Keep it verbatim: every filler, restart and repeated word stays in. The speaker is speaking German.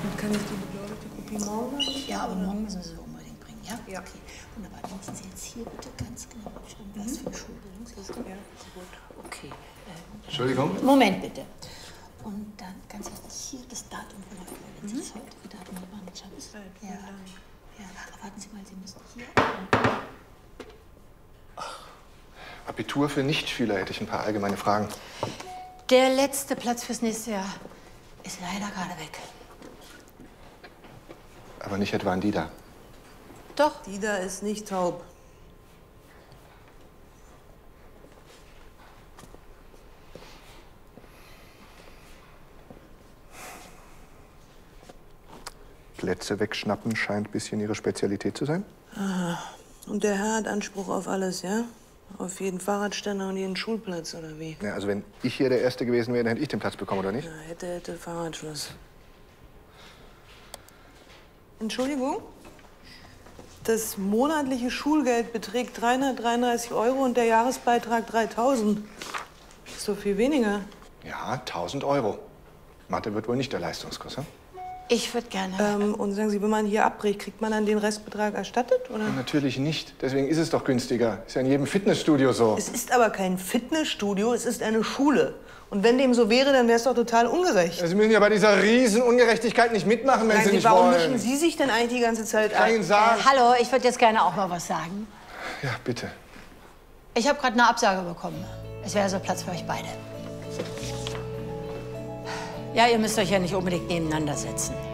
Und kann ich die beglaubigte Kopie morgen machen? Ja, aber morgen müssen Sie sie unbedingt bringen, ja? Ja. Okay, wunderbar. Dann müssen Sie jetzt hier bitte ganz genau abschauen, was für ein Schulbildungssystem. Ja, gut. Okay. Äh, Entschuldigung? Moment bitte. Und dann ganz wichtig hier das Datum von der Vorlesung. Das heutige Datum war nicht Schatz. Ja. Ja, aber warten Sie mal, Sie müssen hier. Abitur für Nichtschüler hätte ich ein paar allgemeine Fragen. Der letzte Platz fürs nächste Jahr ist leider gerade weg. Aber nicht etwa an die da. Doch. Die da ist nicht taub. Plätze wegschnappen scheint ein bisschen Ihre Spezialität zu sein. Aha. Und der Herr hat Anspruch auf alles, ja? Auf jeden Fahrradständer und jeden Schulplatz, oder wie? Ja, also wenn ich hier der Erste gewesen wäre, dann hätte ich den Platz bekommen, oder nicht? Ja, hätte, hätte, Fahrradschluss. Entschuldigung? Das monatliche Schulgeld beträgt dreihundertdreiunddreißig Euro und der Jahresbeitrag dreitausend. Ist doch viel weniger. Ja, tausend Euro. Mathe wird wohl nicht der Leistungskurs, hm? Ich würde gerne. Ähm, und sagen Sie, wenn man hier abbricht, kriegt man dann den Restbetrag erstattet, oder? Ja, natürlich nicht. Deswegen ist es doch günstiger. Ist ja in jedem Fitnessstudio so. Es ist aber kein Fitnessstudio, es ist eine Schule. Und wenn dem so wäre, dann wäre es doch total ungerecht. Sie müssen ja bei dieser riesen Ungerechtigkeit nicht mitmachen, wenn Sagen Sie Sie, nicht warum wollen. mischen Sie sich denn eigentlich die ganze Zeit Ich kann ein? Ihnen sagen... Äh, hallo, ich würde jetzt gerne auch mal was sagen. Ja, bitte. Ich habe gerade eine Absage bekommen. Es wäre so Platz für euch beide. Ja, ihr müsst euch ja nicht unbedingt nebeneinander setzen.